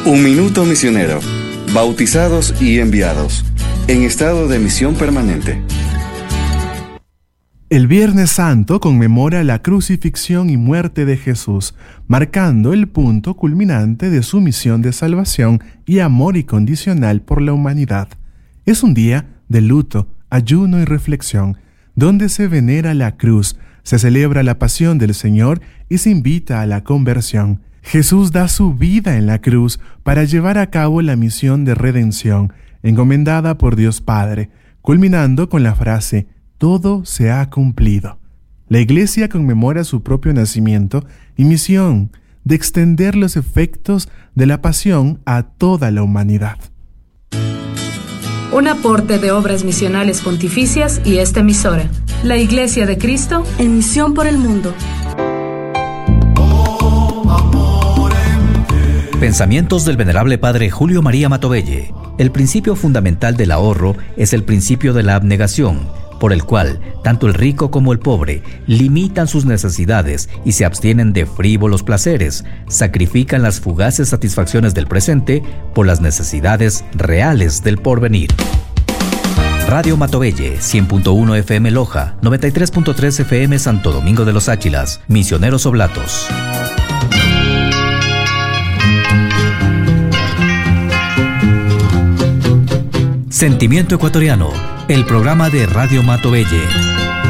Un minuto misionero. Bautizados y enviados. En estado de misión permanente. El Viernes Santo conmemora la crucifixión y muerte de Jesús, marcando el punto culminante de su misión de salvación y amor incondicional por la humanidad. Es un día de luto, ayuno y reflexión, donde se venera la cruz, se celebra la pasión del Señor y se invita a la conversión. Jesús da su vida en la cruz para llevar a cabo la misión de redención, encomendada por Dios Padre, culminando con la frase: todo se ha cumplido. La Iglesia conmemora su propio nacimiento y misión de extender los efectos de la pasión a toda la humanidad. Un aporte de Obras Misionales Pontificias y esta emisora, la Iglesia de Cristo en misión por el mundo. Pensamientos del Venerable Padre Julio María Matovelle. El principio fundamental del ahorro es el principio de la abnegación, por el cual tanto el rico como el pobre limitan sus necesidades y se abstienen de frívolos placeres, sacrifican las fugaces satisfacciones del presente por las necesidades reales del porvenir. Radio Matovelle, 100.1 FM Loja, 93.3 FM Santo Domingo de los Áchilas, Misioneros Oblatos. Sentimiento Ecuatoriano, el programa de Radio Matovelle.